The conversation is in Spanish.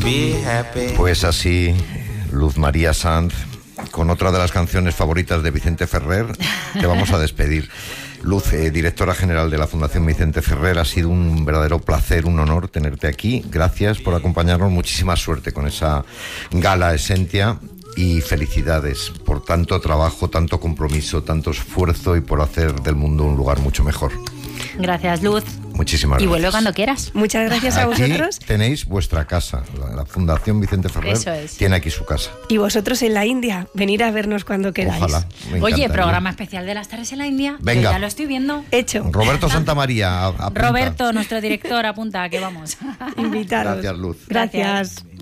Pues así, Luz María Sanz, con otra de las canciones favoritas de Vicente Ferrer, te vamos a despedir. Luz, directora general de la Fundación Vicente Ferrer, ha sido un verdadero placer, un honor tenerte aquí. Gracias por acompañarnos, muchísima suerte con esa gala Esentia y felicidades por tanto trabajo, tanto compromiso, tanto esfuerzo y por hacer del mundo un lugar mucho mejor. Gracias, Luz. Muchísimas gracias. Y vuelve cuando quieras. Muchas gracias a vosotros. Aquí tenéis vuestra casa. La Fundación Vicente Ferrer tiene aquí su casa. Y vosotros en la India, venir a vernos cuando queráis. Ojalá. Oye, programa especial de las tardes en la India. Venga. Que ya lo estoy viendo. Hecho. Roberto Santamaría, apunta. Roberto, nuestro director, apunta, que vamos. Invitaros. Gracias, Luz. Gracias.